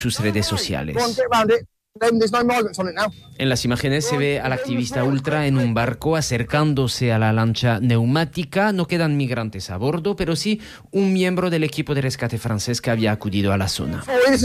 sus redes sociales. En las imágenes se ve al activista ultra en un barco acercándose a la lancha neumática. No quedan migrantes a bordo, pero sí un miembro del equipo de rescate francés que había acudido a la zona.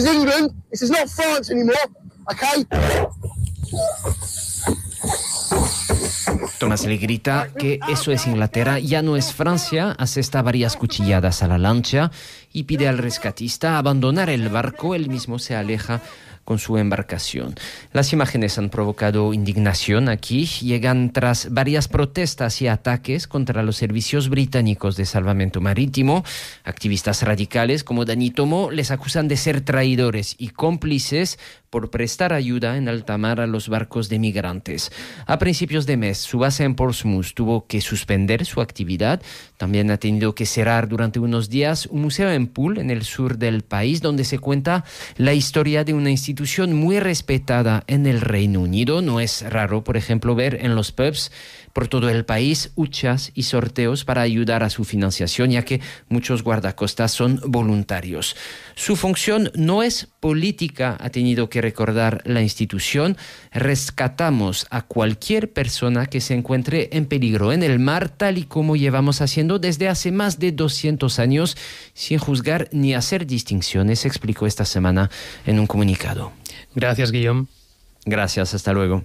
Tomás le grita que eso es Inglaterra, ya no es Francia, asesta varias cuchilladas a la lancha y pide al rescatista abandonar el barco. Él mismo se aleja con su embarcación. Las imágenes han provocado indignación aquí. Llegan tras varias protestas y ataques contra los servicios británicos de salvamento marítimo. Activistas radicales como Dani Tomo les acusan de ser traidores y cómplices por prestar ayuda en alta mar a los barcos de migrantes. A principios de mes, su base en Portsmouth tuvo que suspender su actividad. También ha tenido que cerrar durante unos días un museo en Poole, en el sur del país, donde se cuenta la historia de una institución muy respetada en el Reino Unido. No es raro, por ejemplo, ver en los pubs por todo el país huchas y sorteos para ayudar a su financiación, ya que muchos guardacostas son voluntarios. Su función no es política, ha tenido que recordar la institución. Rescatamos a cualquier persona que se encuentre en peligro en el mar, tal y como llevamos haciendo desde hace más de 200 años, sin juzgar ni hacer distinciones, explicó esta semana en un comunicado. Gracias, Guillaume. Gracias, hasta luego.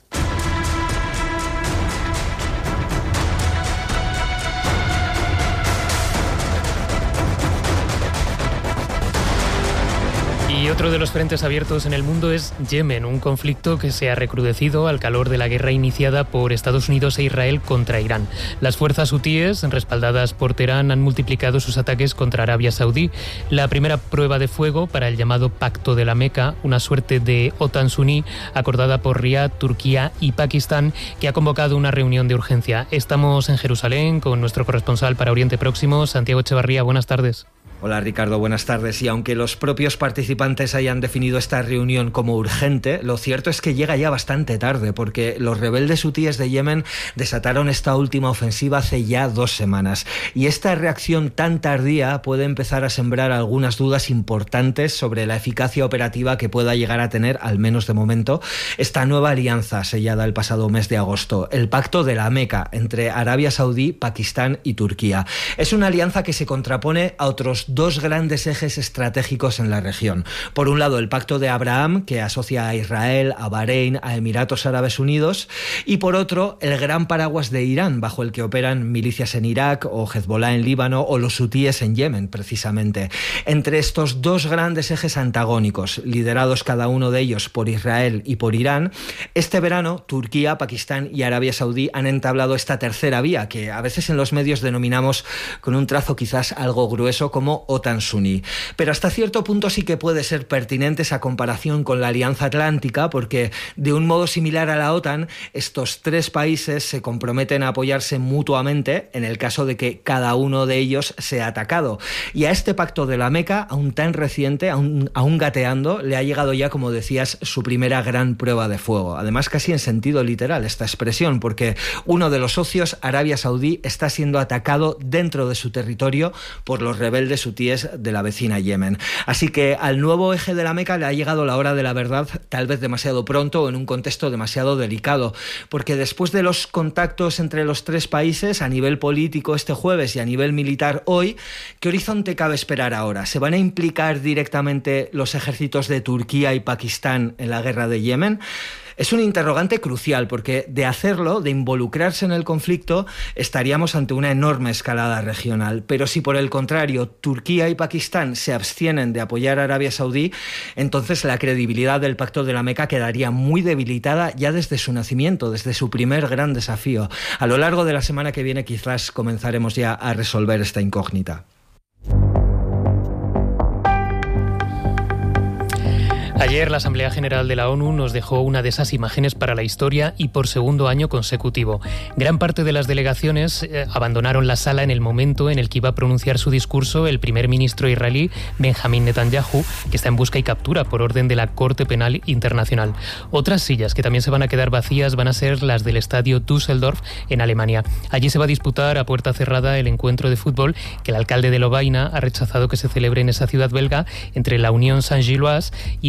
Y otro de los frentes abiertos en el mundo es Yemen, un conflicto que se ha recrudecido al calor de la guerra iniciada por Estados Unidos e Israel contra Irán. Las fuerzas hutíes, respaldadas por Teherán, han multiplicado sus ataques contra Arabia Saudí. La primera prueba de fuego para el llamado Pacto de la Meca, una suerte de OTAN suní acordada por Riad, Turquía y Pakistán, que ha convocado una reunión de urgencia. Estamos en Jerusalén con nuestro corresponsal para Oriente Próximo, Santiago Echevarría. Buenas tardes. Hola Ricardo, buenas tardes. Y aunque los propios participantes hayan definido esta reunión como urgente, lo cierto es que llega ya bastante tarde, porque los rebeldes hutíes de Yemen desataron esta última ofensiva hace ya 2 semanas. Y esta reacción tan tardía puede empezar a sembrar algunas dudas importantes sobre la eficacia operativa que pueda llegar a tener, al menos de momento, esta nueva alianza sellada el pasado mes de agosto, el Pacto de la Meca, entre Arabia Saudí, Pakistán y Turquía. Es una alianza que se contrapone a otros 2 grandes ejes estratégicos en la región. Por un lado, el Pacto de Abraham, que asocia a Israel, a Bahrein, a Emiratos Árabes Unidos, y por otro, el gran paraguas de Irán, bajo el que operan milicias en Irak o Hezbollah en Líbano o los hutíes en Yemen, precisamente. Entre estos 2 grandes ejes antagónicos, liderados cada uno de ellos por Israel y por Irán, este verano Turquía, Pakistán y Arabia Saudí han entablado esta tercera vía, que a veces en los medios denominamos con un trazo quizás algo grueso como OTAN suní. Pero hasta cierto punto sí que puede ser pertinente esa comparación con la Alianza Atlántica, porque de un modo similar a la OTAN, estos 3 países se comprometen a apoyarse mutuamente en el caso de que cada uno de ellos sea atacado. Y a este Pacto de la Meca, aún tan reciente, aún gateando, le ha llegado ya, como decías, su primera gran prueba de fuego. Además, casi en sentido literal esta expresión, porque uno de los socios, Arabia Saudí, está siendo atacado dentro de su territorio por los rebeldes hutíes de la vecina Yemen. Así que al nuevo eje de la Meca le ha llegado la hora de la verdad, tal vez demasiado pronto o en un contexto demasiado delicado, porque después de los contactos entre los 3 países a nivel político este jueves y a nivel militar hoy, ¿qué horizonte cabe esperar ahora? ¿Se van a implicar directamente los ejércitos de Turquía y Pakistán en la guerra de Yemen? Es un interrogante crucial, porque de hacerlo, de involucrarse en el conflicto, estaríamos ante una enorme escalada regional. Pero si por el contrario Turquía y Pakistán se abstienen de apoyar a Arabia Saudí, entonces la credibilidad del Pacto de la Meca quedaría muy debilitada ya desde su nacimiento, desde su primer gran desafío. A lo largo de la semana que viene quizás comenzaremos ya a resolver esta incógnita. Ayer la Asamblea General de la ONU nos dejó una de esas imágenes para la historia y por segundo año consecutivo. Gran parte de las delegaciones abandonaron la sala en el momento en el que iba a pronunciar su discurso el primer ministro israelí Benjamín Netanyahu, que está en busca y captura por orden de la Corte Penal Internacional. Otras sillas que también se van a quedar vacías van a ser las del estadio Düsseldorf en Alemania. Allí se va a disputar a puerta cerrada el encuentro de fútbol que el alcalde de Lovaina ha rechazado que se celebre en esa ciudad belga entre la Unión Saint-Gilloise y